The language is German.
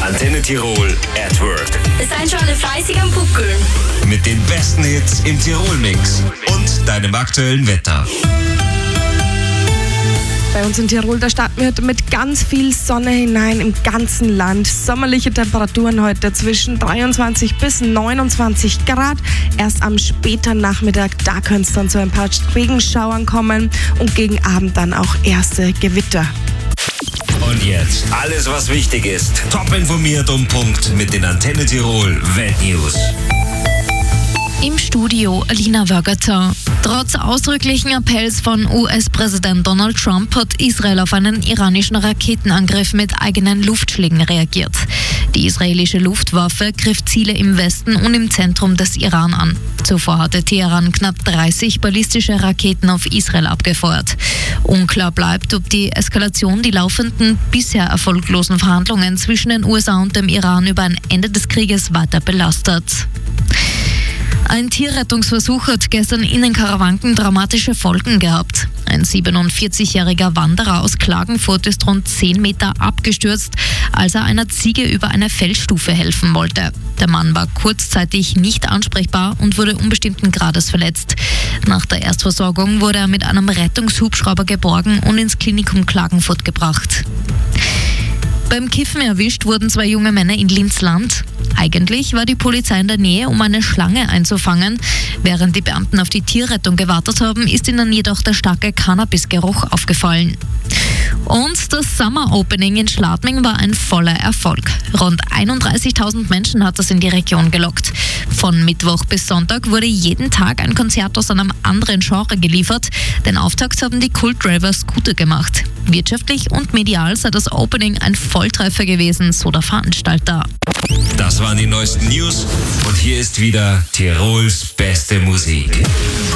Antenne Tirol at Work. Seid schon alle fleißig am Buckeln. Mit den besten Hits im Tirol-Mix und deinem aktuellen Wetter. Bei uns in Tirol, da starten wir heute mit ganz viel Sonne hinein im ganzen Land. Sommerliche Temperaturen heute zwischen 23 bis 29 Grad. Erst am späten Nachmittag, da könnte es dann zu ein paar Regenschauern kommen und gegen Abend dann auch erste Gewitter. Und jetzt alles, was wichtig ist. Top informiert um Punkt mit den Antenne Tirol Weltnews. Im Studio Alina Wörgerter. Trotz ausdrücklichen Appells von US-Präsident Donald Trump hat Israel auf einen iranischen Raketenangriff mit eigenen Luftschlägen reagiert. Die israelische Luftwaffe griff Ziele im Westen und im Zentrum des Iran an. Zuvor hatte Teheran knapp 30 ballistische Raketen auf Israel abgefeuert. Unklar bleibt, ob die Eskalation die laufenden, bisher erfolglosen Verhandlungen zwischen den USA und dem Iran über ein Ende des Krieges weiter belastet. Ein Tierrettungsversuch hat gestern in Karawanken dramatische Folgen gehabt. Ein 47-jähriger Wanderer aus Klagenfurt ist rund 10 Meter abgestürzt, als er einer Ziege über eine Felsstufe helfen wollte. Der Mann war kurzzeitig nicht ansprechbar und wurde unbestimmten Grades verletzt. Nach der Erstversorgung wurde er mit einem Rettungshubschrauber geborgen und ins Klinikum Klagenfurt gebracht. Beim Kiffen erwischt wurden 2 junge Männer in Linz-Land. Eigentlich war die Polizei in der Nähe, um eine Schlange einzufangen. Während die Beamten auf die Tierrettung gewartet haben, ist ihnen jedoch der starke Cannabisgeruch aufgefallen. Und das Summer Opening in Schladming war ein voller Erfolg. Rund 31.000 Menschen hat das in die Region gelockt. Von Mittwoch bis Sonntag wurde jeden Tag ein Konzert aus einem anderen Genre geliefert. Den Auftakt haben die Cult-Raver Scooter gemacht. Wirtschaftlich und medial sei das Opening ein Volltreffer gewesen, so der Veranstalter. Das waren die neuesten News und hier ist wieder Tirols beste Musik.